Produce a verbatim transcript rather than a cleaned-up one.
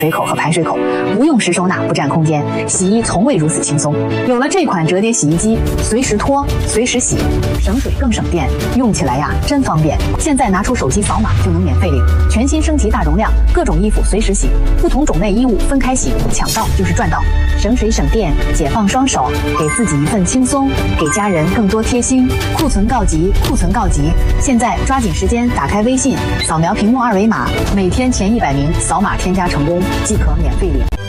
水口和排水口，不用时收纳，不占空间，洗衣从未如此轻松。有了这款折叠洗衣机，随时脱，随时洗，省水更省电，用起来呀真方便。现在拿出手机扫码就能免费领，全新升级大容量，各种衣服随时洗，不同种类衣物分开洗，抢到就是赚到，省水省电，解放双手，给自己一份轻松，给家人更多贴心。库存告急，库存告急！现在抓紧时间，打开微信，扫描屏幕二维码，每天前一百名扫码添加成功即可免费领。